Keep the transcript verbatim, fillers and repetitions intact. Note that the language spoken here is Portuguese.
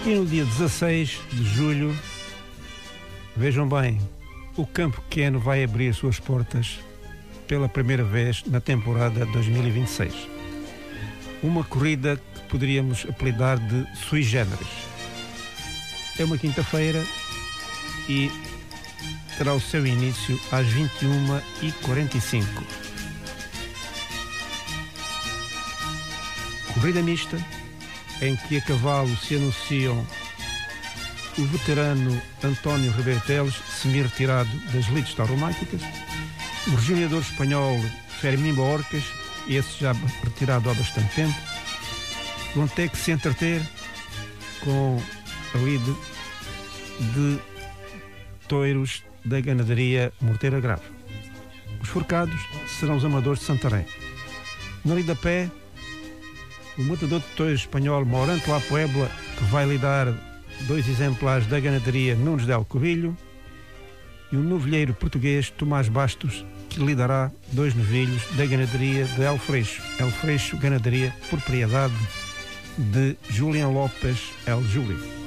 E no dia dezasseis de julho, vejam bem, o Campo Pequeno vai abrir suas portas pela primeira vez na temporada dois mil e vinte e seis. Uma corrida que poderíamos apelidar de sui generis. É uma quinta-feira e terá o seu início às vinte e uma e quarenta e cinco. Corrida mista, em que a cavalo se anunciam o veterano António Ribeiro Teles, semi-retirado das lides tauromáquicas, o rejoneador espanhol Fermín Bohorquez, esse já retirado há bastante tempo, vão ter que se entreter com a lide de touros da ganaderia Morteira Grave. Os forcados serão os amadores de Santarém. Na lide a pé, o matador de touros espanhol Morante La Puebla, que vai lidar dois exemplares da ganaderia Nunes del Covilho, e o novilheiro português Tomás Bastos, que lidará dois novilhos da ganaderia de El Freixo. El Freixo, ganaderia, propriedade de Julián López El Júlio.